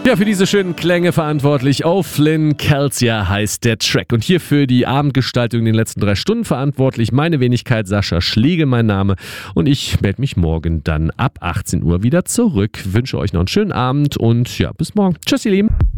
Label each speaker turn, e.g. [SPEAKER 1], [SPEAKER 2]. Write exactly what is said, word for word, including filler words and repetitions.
[SPEAKER 1] Ja, für diese schönen Klänge verantwortlich O'Flynn Calcia heißt der Track. Und hier für die Abendgestaltung in den letzten drei Stunden verantwortlich meine Wenigkeit Sascha Schlegel, mein Name. Und ich melde mich morgen dann ab achtzehn Uhr wieder zurück. Wünsche euch noch einen schönen Abend und ja, bis morgen. Tschüss, ihr Lieben.